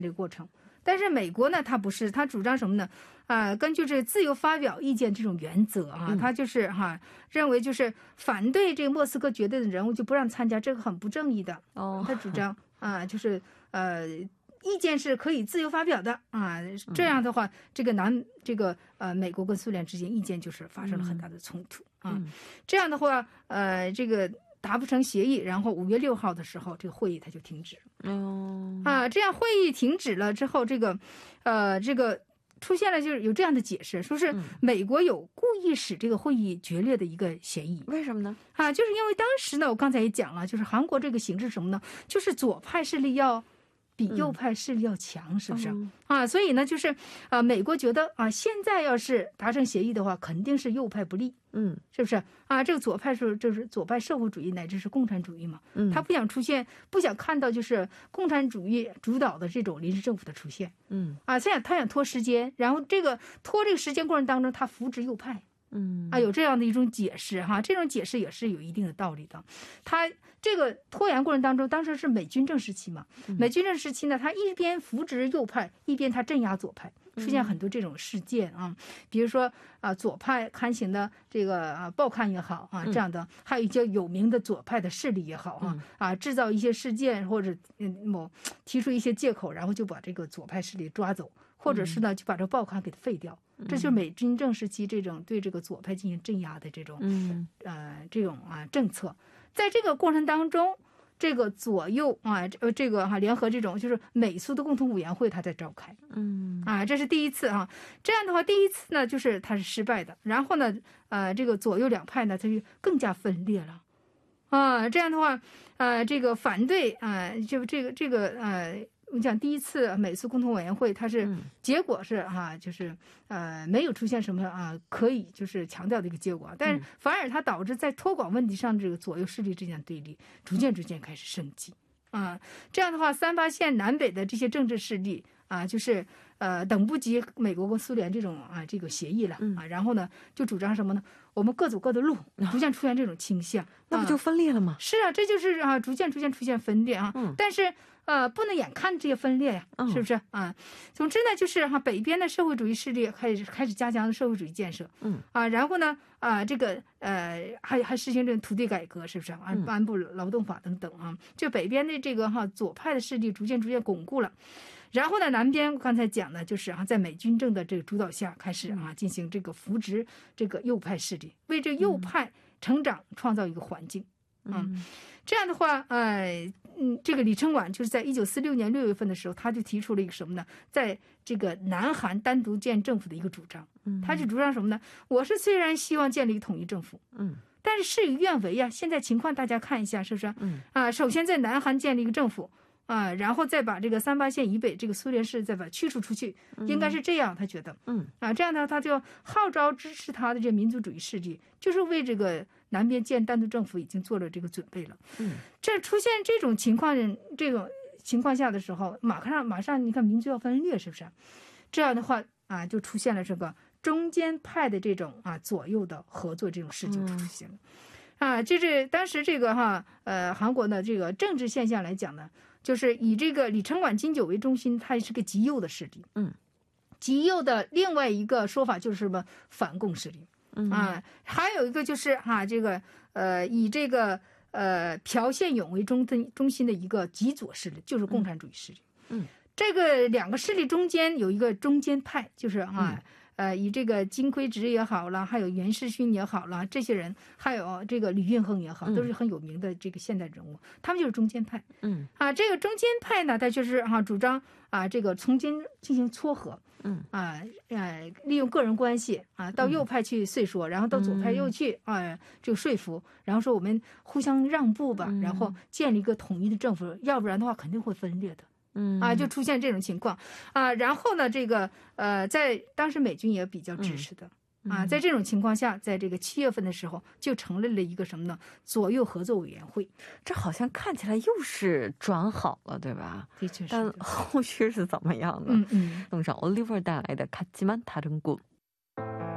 这个过程。但是美国呢，他不是，他主张什么呢？根据这自由发表意见这种原则啊，他就是认为就是反对这个莫斯科决定的人物就不让参加，这个很不正义的。他主张就是意见是可以自由发表的这样的话，这个美国跟苏联之间意见就是发生了很大的冲突这样的话，这个达不成协议，然后5月6号的时候，这个会议它就停止了。这样会议停止了之后，这个出现了就是有这样的解释，说是美国有故意使这个会议决裂的一个嫌疑。 为什么呢？ 就是因为当时呢，我刚才也讲了，就是韩国这个形势什么呢？就是左派势力要比右派势力要强，是不是所以呢，就是美国觉得现在要是达成协议的话，肯定是右派不利，是不是这个左派就是左派社会主义乃至是共产主义嘛，他不想看到就是共产主义主导的这种临时政府的出现，他想拖时间，然后拖这个时间过程当中，他扶植右派。有这样的一种解释这种解释也是有一定的道理的。他这个拖延过程当中，当时是美军政时期嘛，美军政时期呢，他一边扶植右派，一边他镇压左派，出现很多这种事件比如说左派刊行的这个报刊也好这样的，还有一些有名的左派的势力也好制造一些事件或者提出一些借口，然后就把这个左派势力抓走，或者是呢就把这个报刊给它废掉。这就是美军政时期这种对这个左派进行镇压的这种政策。在这个过程当中，这个左右联合这种就是美苏的共同委员会，它在召开。这是第一次这样的话，第一次呢就是它是失败的，然后呢这个左右两派呢它就更加分裂了这样的话这个反对就这个我讲第一次美苏共同委员会，它是结果是就是没有出现什么可以就是强调的一个结果，但是反而它导致在托广问题上这个左右势力之间的对立逐渐开始升级这样的话，3·8线南北的这些政治势力就是等不及美国跟苏联这种这个协议了然后呢就主张什么呢？我们各走各的路，逐渐出现这种倾向那不就分裂了吗？ 是这就是逐渐出现分裂但是不能眼看这些分裂呀是不是总之呢就是北边的社会主义势力开始加强社会主义建设然后呢这个还实行这种土地改革，是不是颁布劳动法等等就北边的这个左派的势力逐渐巩固了。然后呢，南边刚才讲的就是在美军政的这个主导下，开始进行这个扶植这个右派势力，为这右派成长创造一个环境这样的话这个李承晚就是在1946年6月份的时候，他就提出了一个什么呢？在这个南韩单独建政府的一个主张他就主张什么呢？我是虽然希望建立一个统一政府但是事与愿违现在情况大家看一下是不是首先在南韩建立一个政府然后再把这个3·8线以北这个苏联势再把它驱除出去，应该是这样他觉得这样呢他就号召支持他的这民族主义势力，就是为这个南边建单独政府已经做了这个准备了这出现这种情况下的时候，马上你看民族要分裂，是不是这样的话就出现了这个中间派的这种左右的合作这种事情出现了就是当时这个韩国的这个政治现象来讲呢，就是以这个李承晚金九为中心，它是个极右的势力极右的另外一个说法就是什么反共势力还有一个就是这个以这个朴宪勇为中心的一个极左势力，就是共产主义势力这个两个势力中间有一个中间派，就是以这个金奎植也好了，还有袁世勋也好了，这些人，还有这个李运亨也好，都是很有名的这个现代人物，他们就是中间派这个中间派呢，他就是主张这个从今进行撮合利用个人关系到右派去碎说，然后到左派又去这个说服，然后说我们互相让步吧，然后建立一个统一的政府，要不然的话肯定会分裂的就出现这种情况然后呢这个在当时美军也比较支持的在这种情况下，在这个7月份的时候就成立了一个什么呢？左右合作委员会。 这好像看起来又是转好了，对吧？ 的确是。 但后续是怎么样呢？弄上 Oliver 带来的같지만 다른 곳。